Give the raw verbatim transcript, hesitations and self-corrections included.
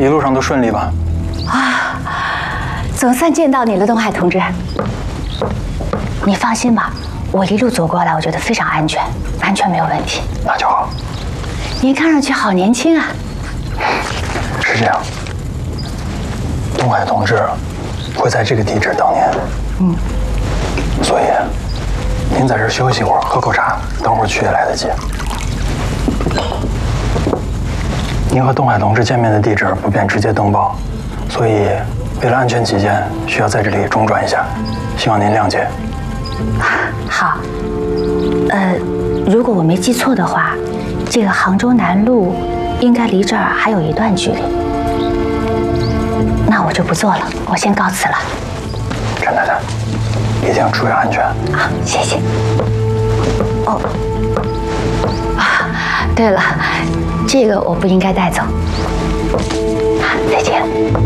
一路上都顺利吧？ 啊，总算见到你了，东海同志。你放心吧，我一路走过来，我觉得非常安全，完全没有问题。 那就好。 您看上去好年轻啊。 是这样，东海同志会在这个地址等您。嗯。所以，您在这儿休息会儿，喝口茶，等会儿去也来得及。您和东海同志见面的地址不便直接登报，所以为了安全起见，需要在这里中转一下，希望您谅解。 好。呃，如果我没记错的话，这个杭州南路应该离这儿还有一段距离。那我就不做了，我先告辞了。 陈太太，一定注意安全。 啊，谢谢。哦，啊，对了，这个我不应该带走。啊，再见。